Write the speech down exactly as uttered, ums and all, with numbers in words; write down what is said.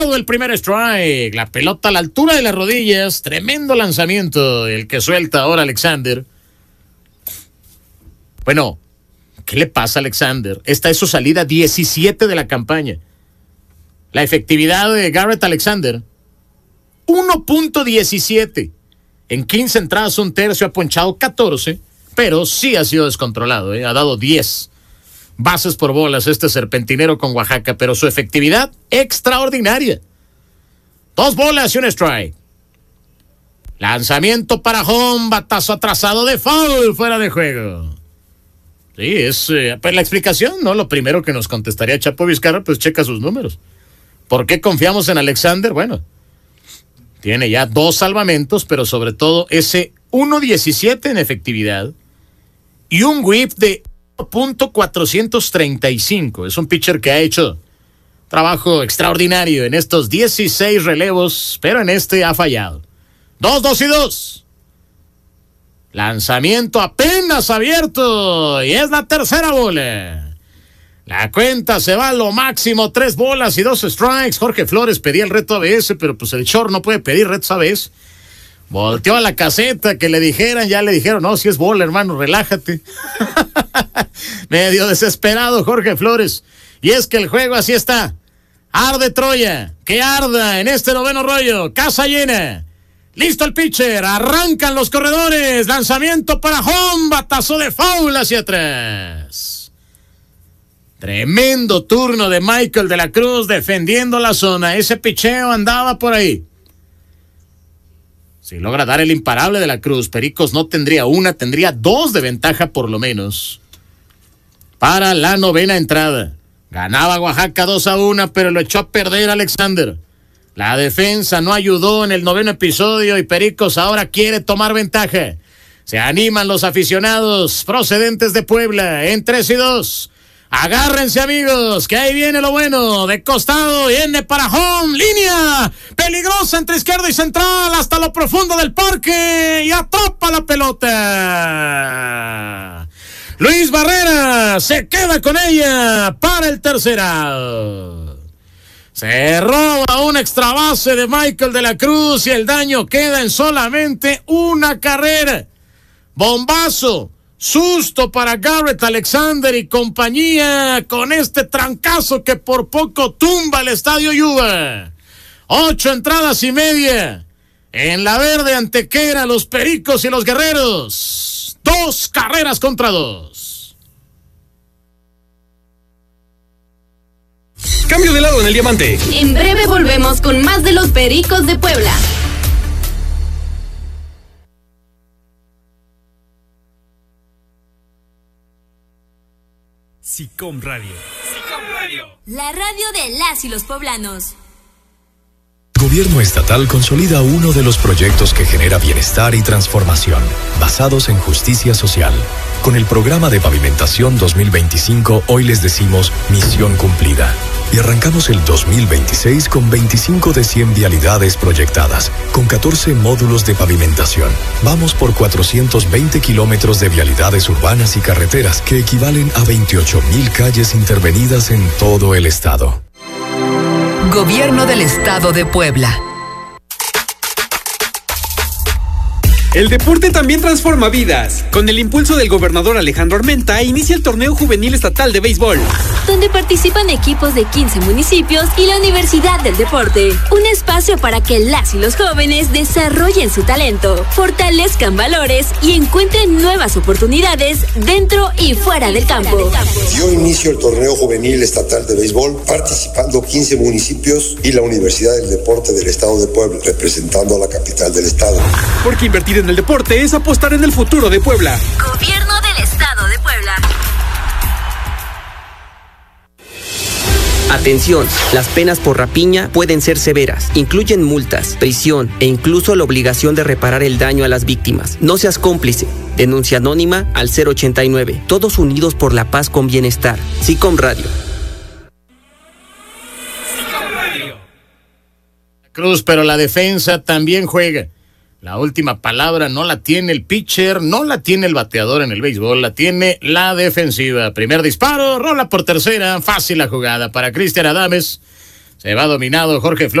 el primer strike, la pelota a la altura de las rodillas, tremendo lanzamiento el que suelta ahora Alexander. Bueno, ¿qué le pasa a Alexander? Esta es su salida diecisiete de la campaña. La efectividad de Garrett Alexander, uno punto diecisiete. En quince entradas, un tercio, ha ponchado catorce, pero sí ha sido descontrolado, ¿eh? Ha dado diez bases por bolas este serpentinero con Oaxaca, pero su efectividad extraordinaria. Dos bolas y un strike. Lanzamiento para home, batazo atrasado de foul, fuera de juego. Sí, es eh, pues la explicación, ¿no? Lo primero que nos contestaría Chapo Vizcarra, pues checa sus números. ¿Por qué confiamos en Alexander? Bueno, tiene ya dos salvamentos, pero sobre todo ese uno diecisiete en efectividad y un whip de uno punto cuatrocientos treinta y cinco. Es un pitcher que ha hecho trabajo extraordinario en estos dieciséis relevos, pero en este ha fallado. Dos, dos y dos. Lanzamiento apenas abierto y es la tercera bola. La cuenta se va a lo máximo, tres bolas y dos strikes. Jorge Flores pedía el reto A B S, pero pues el short no puede pedir retos A B S. Volteó a la caseta que le dijeran, ya le dijeron, no, si es bola, hermano, relájate. Medio desesperado Jorge Flores. Y es que el juego así está. Arde Troya, que arda en este noveno rollo, casa llena. Listo el pitcher, arrancan los corredores, lanzamiento para home, batazo de foul hacia atrás. Tremendo turno de Michael de la Cruz defendiendo la zona. Ese picheo andaba por ahí. Si logra dar el imparable de la Cruz, Pericos no tendría una, tendría dos de ventaja por lo menos. Para la novena entrada. Ganaba Oaxaca dos a uno, pero lo echó a perder Alexander. La defensa no ayudó en el noveno episodio y Pericos ahora quiere tomar ventaja. Se animan los aficionados procedentes de Puebla en tres y dos. Agárrense, amigos, que ahí viene lo bueno. De costado, viene para home, línea peligrosa entre izquierda y central hasta lo profundo del parque y atrapa la pelota. Luis Barrera se queda con ella para el tercer out. Se roba un extra base de Michael de la Cruz y el daño queda en solamente una carrera. Bombazo. Susto para Garrett Alexander y compañía con este trancazo que por poco tumba el Estadio Yuba. Ocho entradas y media. En la verde Antequera, los Pericos y los Guerreros. Dos carreras contra dos. Cambio de lado en el diamante. En breve volvemos con más de los Pericos de Puebla. SICOM Radio. SICOM Radio. La radio de las y los poblanos. Gobierno estatal consolida uno de los proyectos que genera bienestar y transformación, basados en justicia social. Con el programa de pavimentación dos mil veinticinco, hoy les decimos misión cumplida. Y arrancamos el dos mil veintiséis con veinticinco de cien vialidades proyectadas, con catorce módulos de pavimentación. Vamos por cuatrocientos veinte kilómetros de vialidades urbanas y carreteras, que equivalen a veintiocho mil calles intervenidas en todo el estado. Gobierno del Estado de Puebla. El deporte también transforma vidas. Con el impulso del gobernador Alejandro Armenta, inicia el torneo juvenil estatal de béisbol, donde participan equipos de quince municipios y la Universidad del Deporte. Un espacio para que las y los jóvenes desarrollen su talento, fortalezcan valores y encuentren nuevas oportunidades dentro y fuera del campo. Dio inicio el torneo juvenil estatal de béisbol, participando quince municipios y la Universidad del Deporte del Estado de Puebla, representando a la capital del estado. Porque invertir en el deporte es apostar en el futuro de Puebla. Gobierno del Estado de Puebla. Atención, las penas por rapiña pueden ser severas. Incluyen multas, prisión e incluso la obligación de reparar el daño a las víctimas. No seas cómplice. Denuncia anónima al cero ochenta y nueve. Todos unidos por la paz con bienestar. SICOM Radio. SICOM Radio. Cruz, pero la defensa también juega. La última palabra no la tiene el pitcher, no la tiene el bateador en el béisbol, la tiene la defensiva. Primer disparo, rola por tercera, fácil la jugada para Cristian Adames. Se va dominado Jorge Flores.